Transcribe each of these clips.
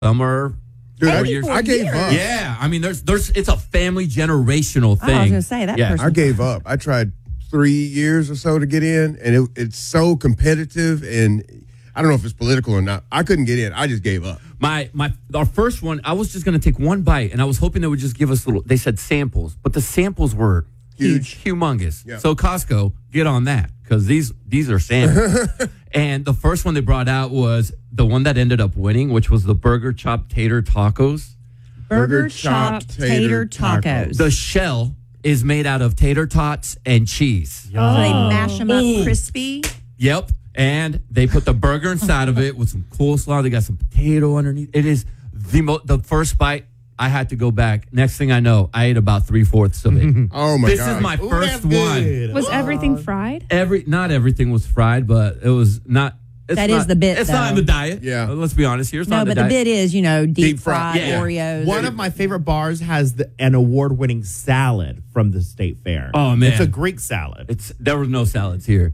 Summer. Dude, I gave up. Yeah, I mean, there's it's a family generational thing. I was going to say that person. I gave up. I tried 3 years or so to get in, and it's so competitive, and I don't know if it's political or not. I couldn't get in. I just gave up. Our first one, I was just going to take one bite, and I was hoping they would just give us they said samples, but the samples were humongous. Yeah. So Costco, get on that, because these are samples. And the first one they brought out was the one that ended up winning, which was the Burger Chop Tater Tacos. Burger Chop Tater Tacos. The shell is made out of tater tots and cheese. So they mash them up crispy. Yep. And they put the burger inside of it with some coleslaw. They got some potato underneath. It is the first bite. I had to go back. Next thing I know, I ate about 3/4 of it. Oh my god! This is my first one. Was everything fried? Not everything was fried, but it was not. That is the bit, It's not in the diet. Yeah. Let's be honest here. It's No, not in but the the diet. bit is, deep fried Yeah. Oreos. One of my favorite bars has an award-winning salad from the State Fair. Oh, man. It's a Greek salad. There was no salads here.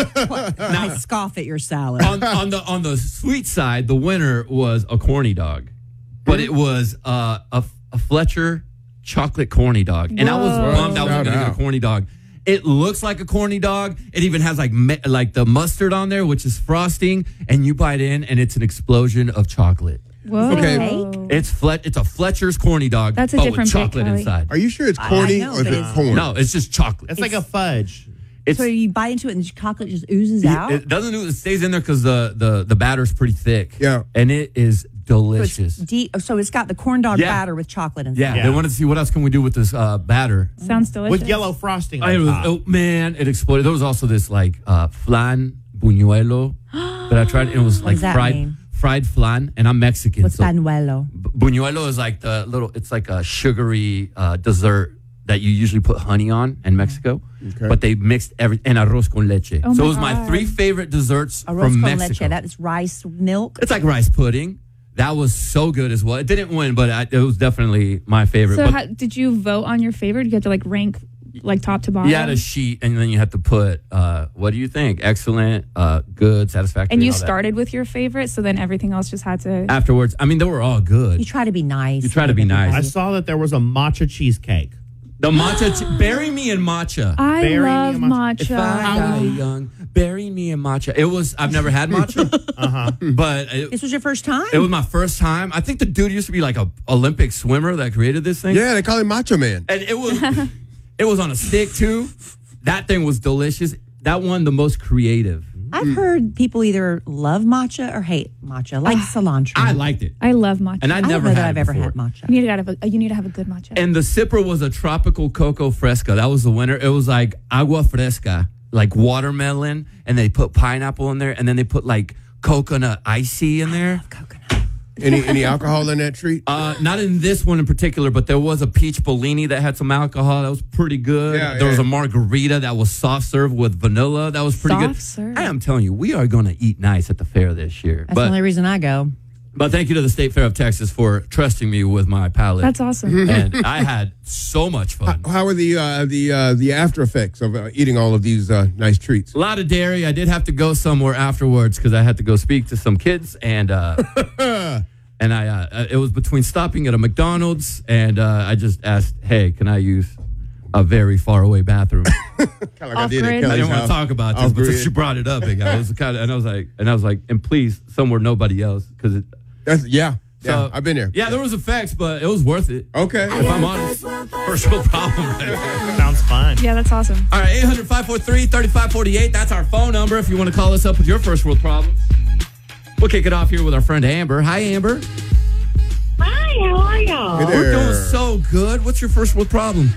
I scoff at your salad. on the sweet side, the winner was a corny dog, but it was a Fletcher chocolate corny dog, and I was bummed I was going to get a corny dog. It looks like a corny dog. It even has like the mustard on there, which is frosting, and you bite in, and it's an explosion of chocolate. Whoa. Okay. It's a Fletcher's corny dog, That's a but different with chocolate bit, Kelly. inside. Are you sure it's corny know, or is but it it's- corn? No, it's just chocolate. It's like a fudge. So you bite into it and the chocolate just oozes out? It doesn't. It stays in there because the batter's pretty thick. Yeah. and it is delicious. So it's got the corn dog Yeah. batter with chocolate inside. Yeah, Yeah. they wanted to see what else can we do with this batter. Sounds delicious. With yellow frosting It on was, top. oh man, it exploded. There was also this flan buñuelo that I tried. It was like does that fried mean? fried flan, and I'm Mexican. What's panuelo? Buñuelo is like it's like a sugary dessert that you usually put honey on in Mexico. Okay. But they mixed and arroz con leche. Oh so my it was my God. 3 favorite desserts Arroz from con Mexico. leche. That is rice milk. It's like rice pudding. That was so good as well. It didn't win, but it was definitely my favorite. So But did you vote on your favorite? You had to rank top to bottom? you had a sheet, and then you had to put, what do you think? Excellent, good, satisfactory. And you all that. started with your favorite, so then everything else just had to... Afterwards, I mean, they were all good. You try to be nice. You try to be nice. I saw that there was a matcha cheesecake. The matcha, bury me in matcha. I Bury me love in If I die matcha. young, bury me in matcha. I've never had matcha, but This was your first time? it was my first time. I think the dude used to be like a Olympic swimmer that created this thing. Yeah, they call him Macho Man. And it was on a stick too. That thing was delicious. That one, the most creative. I've heard people either love matcha or hate matcha, like cilantro. I liked it, I love matcha. and I I don't never know had that it I've ever before. had matcha. You need to have a good matcha. And the sipper was a tropical cocoa fresca. That was the winner. It was like agua fresca, like watermelon, and they put pineapple in there, and then they put like coconut icy in there. Coconut. Any alcohol in that treat? Not in this one in particular, but there was a peach Bellini that had some alcohol. That was pretty good. Yeah, there was yeah. a margarita that was soft serve with vanilla. That was pretty good. Soft serve. I am telling you, we are going to eat nice at the fair this year. That's the only reason I go. But thank you to the State Fair of Texas for trusting me with my palate. That's awesome. And I had so much fun. How are the after effects of eating all of these nice treats? A lot of dairy. I did have to go somewhere afterwards because I had to go speak to some kids, and and it was between stopping at a McDonald's, and I just asked, "Hey, can I use a very far away bathroom?" Kind of like I did at Off-grid. I Kelly's didn't want house. to talk about this, but Off-grid. since she brought it up, I was and I was like, and please somewhere nobody else, because Yeah, So- I've been there. yeah, there was effects, but it was worth it. Okay. If I'm honest, first world problem. Sounds fun. Yeah, that's awesome. All right, 800-543-3548. That's our phone number if you want to call us up with your first world problems. We'll kick it off here with our friend Amber. Hi, Amber. Hi, how are y'all? Hey there. We're doing so good. What's your first world problem?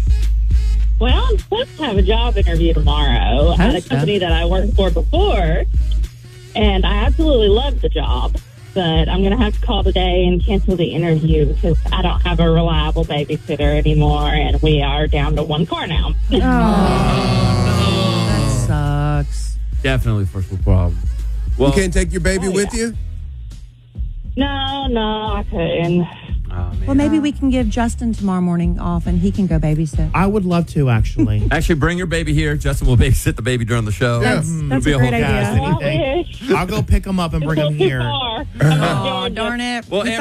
Well, I'm supposed to have a job interview tomorrow at a How's that? company that I worked for before, and I absolutely love the job. But I'm going to have to call today and cancel the interview because I don't have a reliable babysitter anymore, and we are down to one car now. That sucks. Definitely first world problem. Well, You can't take your baby with you? No, I couldn't. oh, man. Well, maybe we can give Justin tomorrow morning off and he can go babysit. I would love to, actually. Actually, bring your baby here. Justin will babysit the baby during the show. That's It'll be a a great whole idea. cast. Well, I Anything. wish. I'll go pick him up and bring him It's too here. far. Oh, darn it. Well, We Amber,